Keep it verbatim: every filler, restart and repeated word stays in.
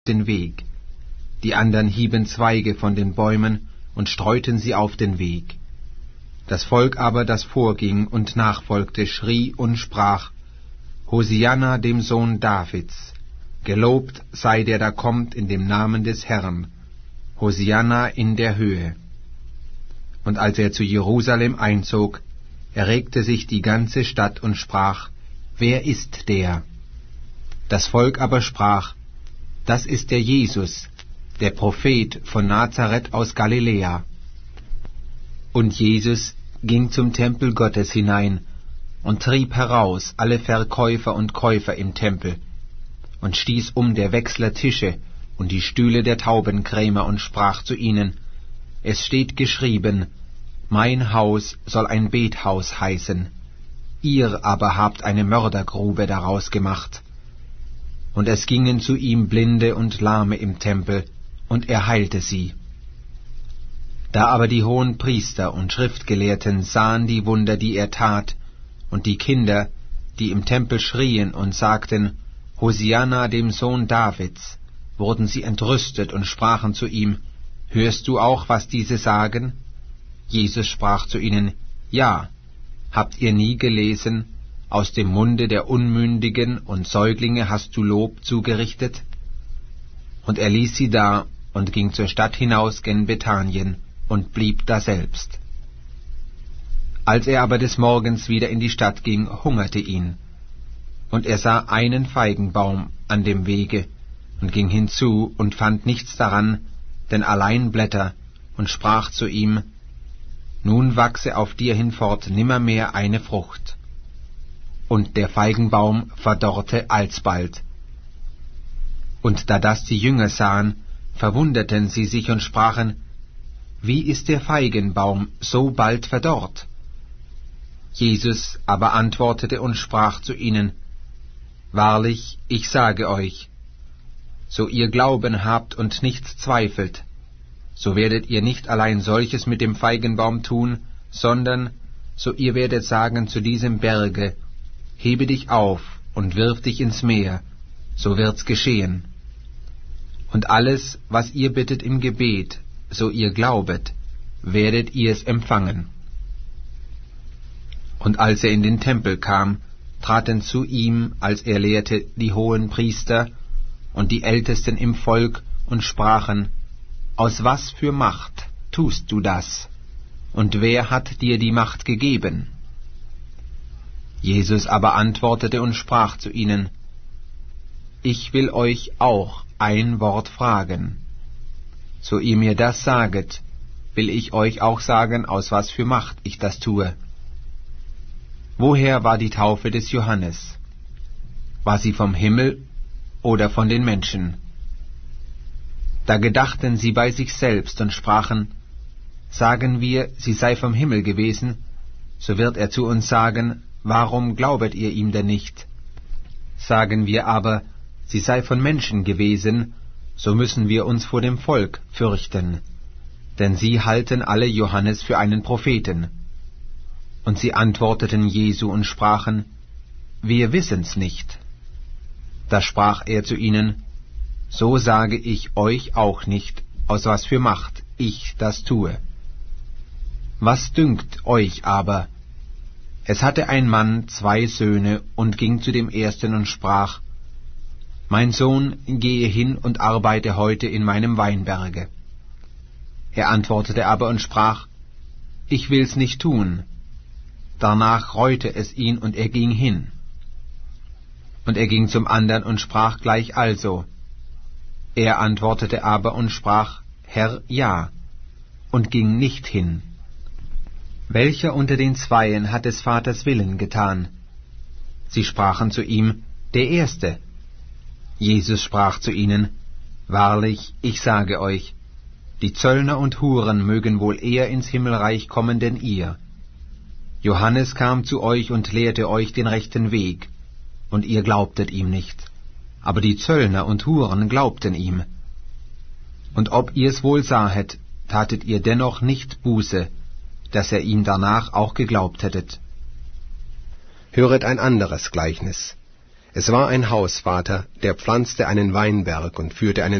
den Weg. Die andern hieben Zweige von den Bäumen und streuten sie auf den Weg. Das Volk aber, das vorging und nachfolgte, schrie und sprach: Hosianna dem Sohn Davids, gelobt sei der da kommt in dem Namen des Herrn, Hosianna in der Höhe. Und als er zu Jerusalem einzog, erregte sich die ganze Stadt und sprach: Wer ist der? Das Volk aber sprach: Das ist der Jesus, der Prophet von Nazareth aus Galiläa. Und Jesus ging zum Tempel Gottes hinein und trieb heraus alle Verkäufer und Käufer im Tempel und stieß um der Wechsler Tische und die Stühle der Taubenkrämer und sprach zu ihnen: Es steht geschrieben, mein Haus soll ein Bethaus heißen, ihr aber habt eine Mördergrube daraus gemacht. Und es gingen zu ihm Blinde und Lahme im Tempel, und er heilte sie. Da aber die hohen Priester und Schriftgelehrten sahen die Wunder, die er tat, und die Kinder, die im Tempel schrien und sagten: Hosianna dem Sohn Davids, wurden sie entrüstet und sprachen zu ihm: Hörst du auch, was diese sagen? Jesus sprach zu ihnen: Ja, habt ihr nie gelesen, aus dem Munde der Unmündigen und Säuglinge hast du Lob zugerichtet? Und er ließ sie da und ging zur Stadt hinaus gen Bethanien und blieb daselbst. Als er aber des Morgens wieder in die Stadt ging, hungerte ihn. Und er sah einen Feigenbaum an dem Wege und ging hinzu und fand nichts daran, denn allein Blätter, und sprach zu ihm: Nun wachse auf dir hinfort nimmermehr eine Frucht. Und der Feigenbaum verdorrte alsbald. Und da das die Jünger sahen, verwunderten sie sich und sprachen: Wie ist der Feigenbaum so bald verdorrt? Jesus aber antwortete und sprach zu ihnen: Wahrlich, ich sage euch, so ihr Glauben habt und nicht zweifelt, so werdet ihr nicht allein solches mit dem Feigenbaum tun, sondern so ihr werdet sagen zu diesem Berge: Hebe dich auf und wirf dich ins Meer, so wird's geschehen. Und alles, was ihr bittet im Gebet, so ihr glaubet, werdet ihr es empfangen. Und als er in den Tempel kam, traten zu ihm, als er lehrte, die hohen Priester und die Ältesten im Volk und sprachen: Aus was für Macht tust du das? Und wer hat dir die Macht gegeben? Jesus aber antwortete und sprach zu ihnen: Ich will euch auch ein Wort fragen. So ihr mir das saget, will ich euch auch sagen, aus was für Macht ich das tue. Woher war die Taufe des Johannes? War sie vom Himmel oder von den Menschen? Da gedachten sie bei sich selbst und sprachen: Sagen wir, sie sei vom Himmel gewesen, so wird er zu uns sagen: Warum glaubet ihr ihm denn nicht? Sagen wir aber, sie sei von Menschen gewesen, so müssen wir uns vor dem Volk fürchten, denn sie halten alle Johannes für einen Propheten. Und sie antworteten Jesu und sprachen: Wir wissen's nicht. Da sprach er zu ihnen: So sage ich euch auch nicht, aus was für Macht ich das tue. Was dünkt euch aber? Es hatte ein Mann zwei Söhne und ging zu dem ersten und sprach: Mein Sohn, gehe hin und arbeite heute in meinem Weinberge. Er antwortete aber und sprach: Ich will's nicht tun. Danach reute es ihn, und er ging hin. Und er ging zum andern und sprach gleich also. Er antwortete aber und sprach: Herr, ja, und ging nicht hin. Welcher unter den Zweien hat des Vaters Willen getan? Sie sprachen zu ihm: Der Erste. Jesus sprach zu ihnen: Wahrlich, ich sage euch, die Zöllner und Huren mögen wohl eher ins Himmelreich kommen denn ihr. Johannes kam zu euch und lehrte euch den rechten Weg, und ihr glaubtet ihm nicht, aber die Zöllner und Huren glaubten ihm. Und ob ihr's wohl sahet, tatet ihr dennoch nicht Buße, dass er ihm danach auch geglaubt hättet. Höret ein anderes Gleichnis. Es war ein Hausvater, der pflanzte einen Weinberg und führte einen